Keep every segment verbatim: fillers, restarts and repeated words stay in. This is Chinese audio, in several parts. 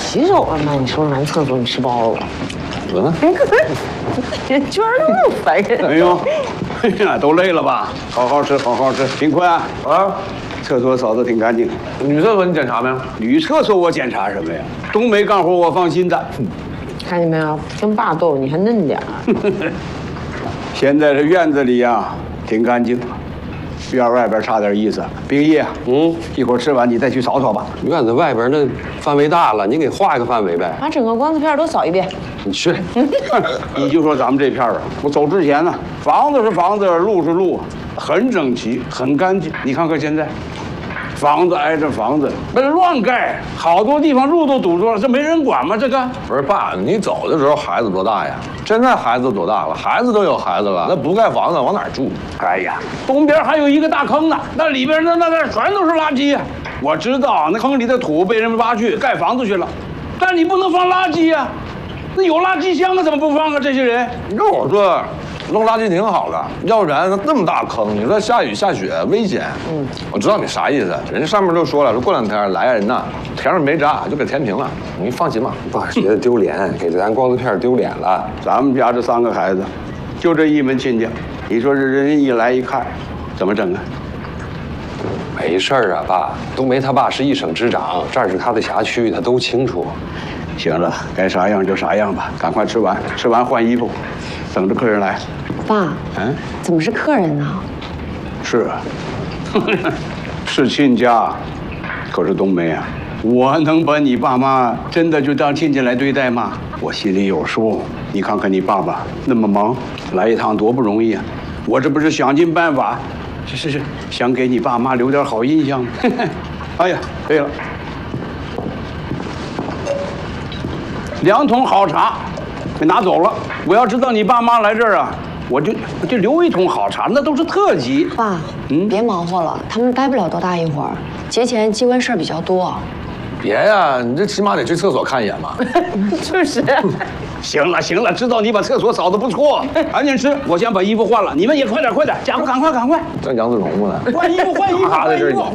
洗手了吗？你说男厕所你吃饱了吧？ 嗯， 人圈那么烦人。 哎呦，哎呀，都累了吧？好好吃，好好吃，勤快啊！啊，厕所扫得挺干净。 女厕所你检查没有？ 女厕所我检查什么呀？冬梅干活我放心的。 看见没有，跟爸斗你还嫩点儿。 现在这院子里呀，挺干净。院外边差点意思。冰毅，嗯，一会儿吃完你再去扫扫吧。 院子外边那范围大了，你给画一个范围呗。 把整个光子片都扫一遍。 你去。 你就说咱们这片儿啊，我走之前呢，房子是房子，路是路，很整齐，很干净。你看看现在，房子挨着房子，不是乱盖，好多地方路都堵住了，这没人管吗？这个不是爸，你走的时候孩子多大呀？现在孩子多大了？孩子都有孩子了，那不盖房子往哪儿住？ 哎呀，东边还有一个大坑呢，那里边那那那全都是垃圾。我知道那坑里的土被人们挖去盖房子去了，但你不能放垃圾呀、啊。那有垃圾箱啊，怎么不放啊？这些人， 你跟我说，扔垃圾挺好的，要不然那么大坑，你说下雨下雪危险。嗯，我知道你啥意思，人家上面都说了，说过两天来人呐，填上煤渣就给填平了。你放心吧，爸觉得丢脸，给咱光子片丢脸了。 咱们家这三个孩子，就这一门亲家，你说这人一来一看，怎么整啊？ 没事儿啊，爸，冬梅他爸是一省之长，这儿是他的辖区，他都清楚。 行了，该啥样就啥样吧，赶快吃完，吃完换衣服，等着客人来。 爸， 嗯， 怎么是客人呢？ 是啊，是亲家，可是冬梅啊，我能把你爸妈真的就当亲戚来对待吗？我心里有数。你看看你爸爸那么忙，来一趟多不容易啊！我这不是想尽办法，是是是，想给你爸妈留点好印象。哎呀，对了。两桶好茶，给拿走了。我要知道你爸妈来这儿啊，我就我就留一桶好茶，那都是特级。 爸，嗯，别忙活了，他们待不了多大一会儿，节前机关事儿比较多。 别呀，你这起码得去厕所看一眼嘛。 就是。 行了行了，知道你把厕所扫得不错，赶紧吃，我先把衣服换了，你们也快点快点，家伙赶快赶快。 正杨子荣呢。 换衣服换衣服换衣服。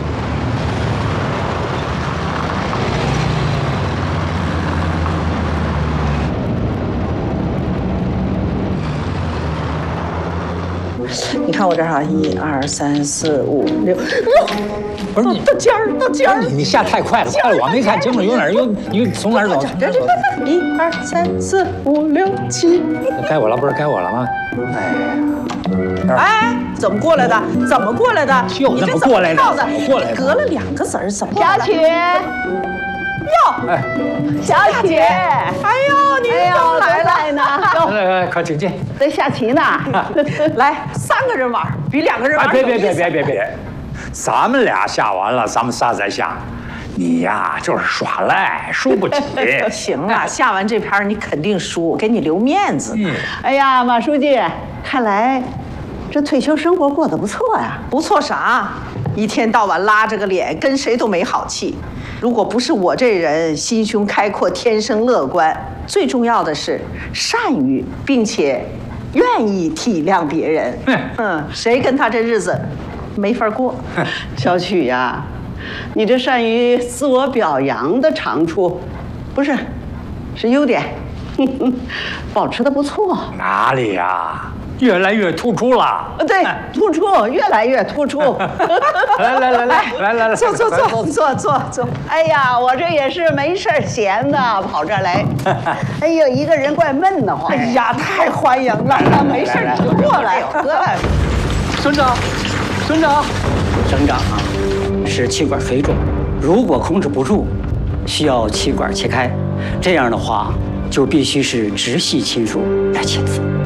你看我这儿哈，一二三四五六，不是你到尖儿到尖儿， 你你下太快了，快了我没看清楚，有哪儿有你从哪儿走？ 这这这，一二三四五六七， 该我了不是该我了吗？哎， 哎，怎么过来的？怎么过来的？ 就那么过来的， 怎么过来的？隔了两个子儿，怎么？ 小曲， 哟， 哎， 小曲， 哎呦，你怎么来来呢？ 来来，快请进。 在下棋呢。 来，三个人玩比两个人玩。 别别别别别别，咱们俩下完了，咱们仨再下。你呀，就是耍赖，输不起。 行啊，下完这盘你肯定输，给你留面子。 嗯。哎呀，马书记，看来这退休生活过得不错呀。 不错啥？一天到晚拉着个脸，跟谁都没好气。如果不是我这人心胸开阔、天生乐观，最重要的是善于并且愿意体谅别人。嗯，谁跟他这日子没法过？ 小曲呀，你这善于自我表扬的长处，不是，是优点，保持的不错。 哪里呀？越来越突出了。 对，突出，越来越突出。 来来来来来来来， 坐坐坐坐坐坐。 哎呀，我这也是没事闲的，跑这儿来。哎呦，一个人怪闷得慌。 哎呀，太欢迎了，没事你就过来，过来。 村长，村长， 省长啊，是气管水肿，如果控制不住，需要气管切开，这样的话就必须是直系亲属来签字。